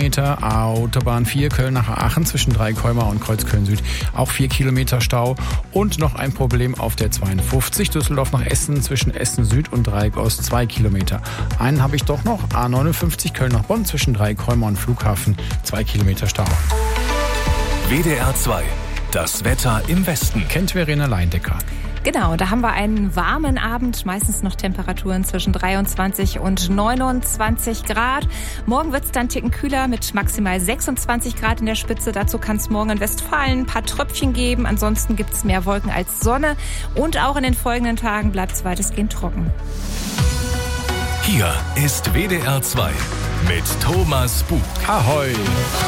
Kilometer. Autobahn 4 Köln nach Aachen zwischen Dreikäumer und Kreuzköln Süd auch 4 Kilometer Stau. Und noch ein Problem auf der 52 Düsseldorf nach Essen zwischen Essen Süd und Dreieck Ost 2 Kilometer. Einen habe ich doch noch. A59 Köln nach Bonn zwischen Dreikäumer und Flughafen 2 Kilometer Stau. WDR 2. Das Wetter im Westen. Kennt Verena Leindecker. Genau, da haben wir einen warmen Abend, meistens noch Temperaturen zwischen 23 und 29 Grad. Morgen wird es dann einen Ticken kühler mit maximal 26 Grad in der Spitze. Dazu kann es morgen in Westfalen ein paar Tröpfchen geben. Ansonsten gibt es mehr Wolken als Sonne. Und auch in den folgenden Tagen bleibt es weitestgehend trocken. Hier ist WDR 2 mit Thomas Bug. Ahoi!